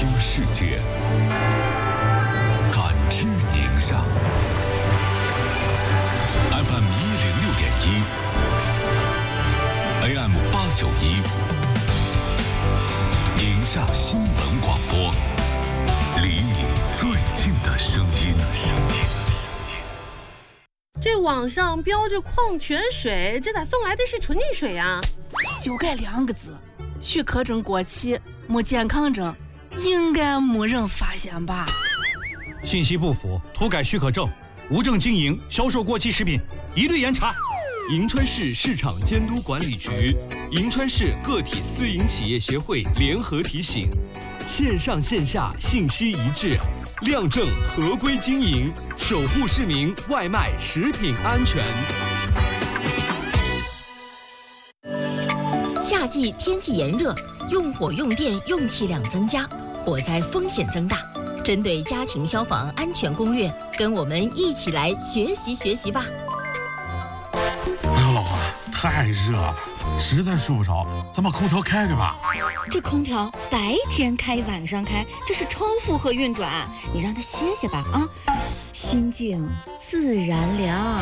听世界，感知宁夏。FM 106.1 ，AM 891，宁夏新闻广播，离你最近的声音。 这网上标着矿泉水，这咋送来的是纯净水啊？ 就这2个字，许可证过期，没健康证，应该没人发现吧？ 信息不符，涂改许可证，无证经营、销售过期食品，一律严查。 银川市市场监督管理局、银川市个体私营企业协会联合提醒：线上线下信息一致，亮正合规经营，守护市民外卖食品安全。 夏季天气炎热，用火用电用气量增加，火灾风险增大。针对家庭消防安全攻略，跟我们一起来学习学习吧。 哎呦，老婆，太热了，实在睡不着，咱把空调开开吧。 这空调白天开晚上开，这是超负荷运转，你让它歇歇吧啊，心静自然凉。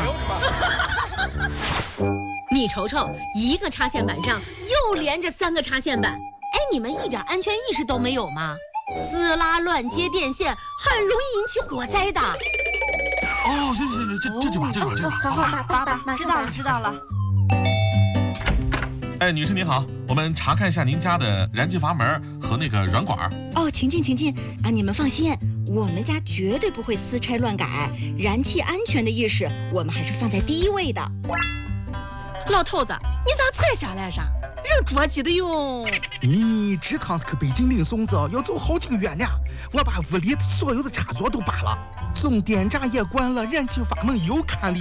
你瞅瞅，一个插线板上又连着3个插线板，哎，你们一点安全意识都没有吗？撕拉乱接电线很容易引起火灾的。 哦，行，这就把。 好， 知道了。 哎，女士您好，我们查看一下您家的燃气阀门和那个软管。 哦，请进啊！你们放心，我们家绝对不会私拆乱改，燃气安全的意识我们还是放在第一位的。 老头子，你咋才下来噻？人着急的哟。 你这趟子去北京领孙子要走好几个月呢，我把屋里所有的插座都拔了，总电闸也关了，燃气阀门又看了。